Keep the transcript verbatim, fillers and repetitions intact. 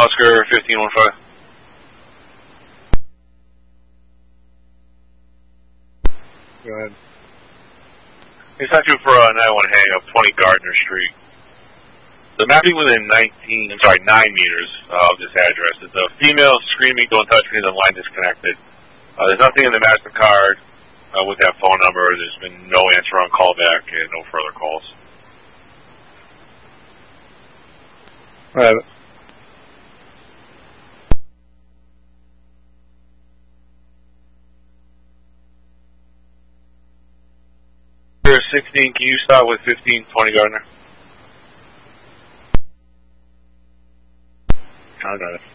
Oscar fifteen one five. Go ahead. It's not due for a nine one hang up, twenty Gardner Street. The mapping within nineteen, I'm sorry, nine meters of this address. It's a female screaming, "Don't touch me," the line disconnected. Uh, there's nothing in the MasterCard uh, with that phone number. There's been no answer on callback and no further calls. All right. sixteen, can you start with fifteen twenty Gardner? I got it.